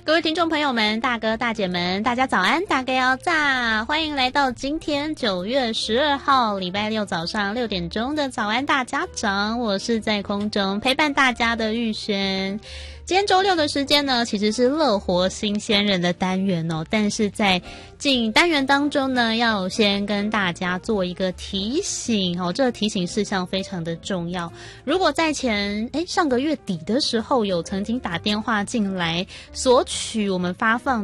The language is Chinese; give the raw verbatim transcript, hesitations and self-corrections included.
各位听众朋友们，大哥大姐们，大家早安，大家要炸！欢迎来到今天九月十二号礼拜六早上六点钟的早安大家长，我是在空中陪伴大家的玉轩。今天周六的时间呢，其实是乐活新鲜人的单元哦，但是在进单元当中呢，要先跟大家做一个提醒哦，这个提醒事项非常的重要。如果在前诶上个月底的时候有曾经打电话进来索取我们发放